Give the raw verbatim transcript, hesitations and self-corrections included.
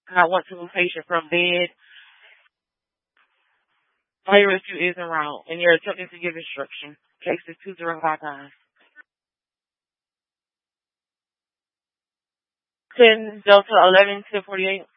I want to move patient from bed. Fire rescue is en route, and you're attempting to give instruction. Case is two zero five nine. ten Delta eleven ten forty-eight.